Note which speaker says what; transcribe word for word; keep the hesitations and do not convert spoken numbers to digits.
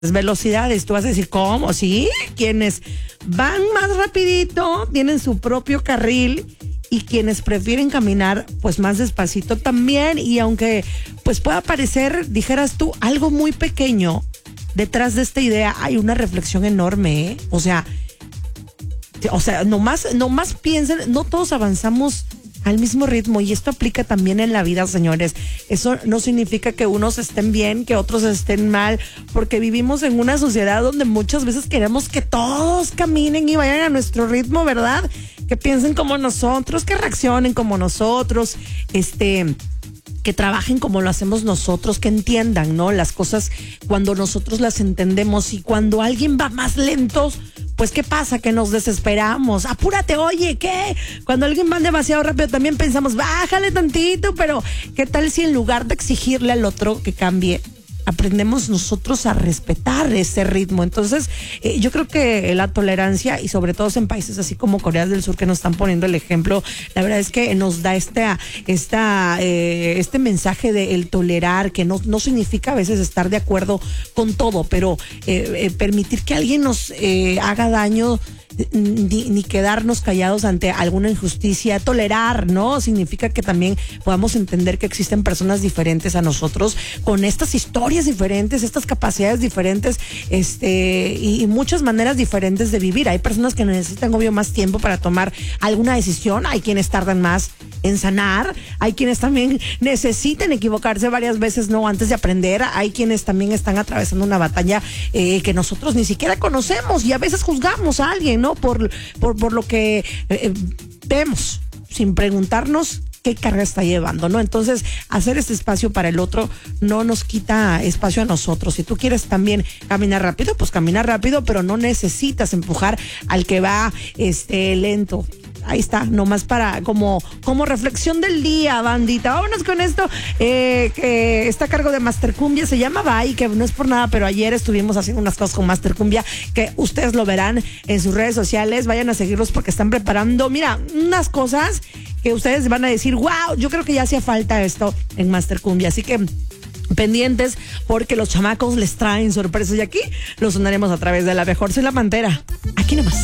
Speaker 1: velocidades. Tú vas a decir, ¿cómo? Sí, quienes van más rapidito tienen su propio carril y quienes prefieren caminar pues más despacito también. Y aunque pues pueda parecer, dijeras tú, algo muy pequeño, detrás de esta idea hay una reflexión enorme, ¿eh? O sea, o sea, nomás, nomás piensen, no todos avanzamos al mismo ritmo, y esto aplica también en la vida, señores. Eso no significa que unos estén bien, que otros estén mal, porque vivimos en una sociedad donde muchas veces queremos que todos caminen y vayan a nuestro ritmo, ¿verdad? Que piensen como nosotros, que reaccionen como nosotros, este... que trabajen como lo hacemos nosotros, que entiendan, ¿no? Las cosas cuando nosotros las entendemos, y cuando alguien va más lento, pues ¿qué pasa? Que nos desesperamos. Apúrate, oye, ¿qué? Cuando alguien va demasiado rápido también pensamos, bájale tantito, pero ¿qué tal si en lugar de exigirle al otro que cambie, aprendemos nosotros a respetar ese ritmo? Entonces, eh, yo creo que la tolerancia, y sobre todo en países así como Corea del Sur, que nos están poniendo el ejemplo, la verdad es que nos da esta, esta, eh, este mensaje de el tolerar, que no, no significa a veces estar de acuerdo con todo, pero eh, eh, permitir que alguien nos eh, haga daño, Ni, ni quedarnos callados ante alguna injusticia. Tolerar, ¿no? Significa que también podamos entender que existen personas diferentes a nosotros, con estas historias diferentes, estas capacidades diferentes, este, y, y muchas maneras diferentes de vivir. Hay personas que necesitan, obvio, más tiempo para tomar alguna decisión. Hay quienes tardan más en sanar. Hay quienes también necesitan equivocarse varias veces, ¿no? Antes de aprender. Hay quienes también están atravesando una batalla eh, que nosotros ni siquiera conocemos, y a veces juzgamos a alguien, ¿no? Por, por, por lo que eh, vemos, sin preguntarnos qué carga está llevando, ¿no? Entonces, hacer este espacio para el otro no nos quita espacio a nosotros. Si tú quieres también caminar rápido, pues camina rápido, pero no necesitas empujar al que va este lento. Ahí está, nomás para como, como reflexión del día, bandita. Vámonos con esto, eh, que está a cargo de Master Cumbia, se llama Bye, que no es por nada, pero ayer estuvimos haciendo unas cosas con Master Cumbia, que ustedes lo verán en sus redes sociales. Vayan a seguirlos porque están preparando, mira, unas cosas que ustedes van a decir, wow, yo creo que ya hacía falta esto en Master Cumbia. Así que pendientes, porque los chamacos les traen sorpresas, y aquí los sonaremos a través de La Mejor. Soy La Pantera, aquí nomás.